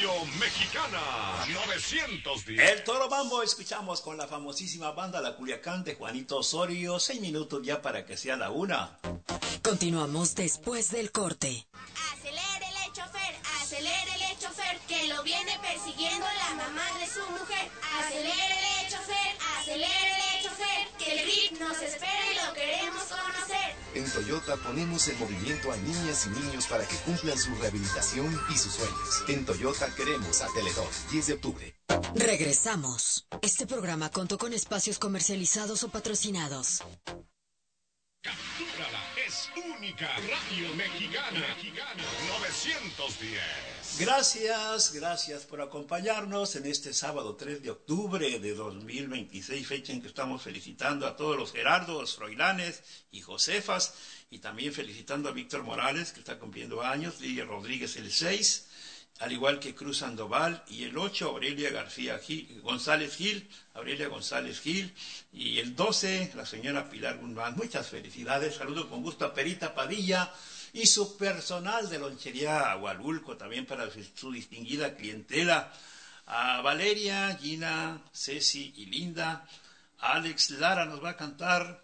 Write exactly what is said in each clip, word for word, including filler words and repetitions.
Radio Mexicana novecientos diez. El Toro Mambo escuchamos con la famosísima banda La Culiacán de Juanito Osorio. Seis minutos ya para que sea la una. Continuamos después del corte. Acelérele, chofer, acelérele, chofer, que lo viene persiguiendo la mamá de su mujer. Acelérele, chofer, acelérele, chofer, que el grip nos espera y lo queremos conocer. En Toyota ponemos en movimiento a niñas y niños para que cumplan su rehabilitación y sus sueños. En Toyota queremos a Teledor, diez de octubre. Regresamos. Este programa contó con espacios comercializados o patrocinados. Captúrala, es única. Radio Mexicana, Mexicana novecientos diez. Gracias, gracias por acompañarnos en este sábado tres de octubre de dos mil veintiséis, fecha en que estamos felicitando a todos los Gerardos, Froilanes y Josefas, y también felicitando a Víctor Morales, que está cumpliendo años, Lidia Rodríguez el seis, al igual que Cruz Sandoval, y el ocho, Aurelia García Gil, González Gil, Aurelia González Gil, y el doce, la señora Pilar Guzmán. Muchas felicidades, saludo con gusto a Perita Padilla y su personal de Lonchería Agualulco, también para su, su distinguida clientela, a Valeria, Gina, Ceci y Linda. Alex Lara nos va a cantar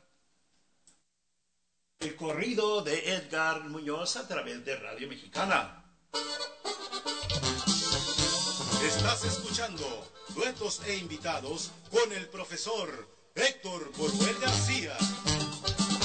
el corrido de Edgar Muñoz a través de Radio Mexicana. Estás escuchando Duetos e Invitados con el profesor Héctor Coruel García.